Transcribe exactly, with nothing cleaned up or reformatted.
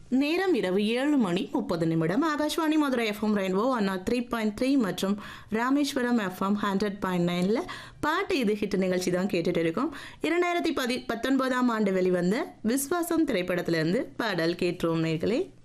நேரம் இரவு ஏழு மணி முப்பது நிமிடம். Akashvani Madurai FM rainbow one three point three மற்றும் ராமேஸ்வரம் எஃப்எம் ஹண்ட்ரட் பாயிண்ட் நைனில் பாட்டு இது ஹிட் நிகழ்ச்சி தான் கேட்டுட்டு இருக்கோம். இரண்டாயிரத்தி பதி பத்தொன்பதாம் ஆண்டு வெளிவந்த விஸ்வாசம் திரைப்படத்திலிருந்து பாடல் கேட்டுருவோம் நேர்களே.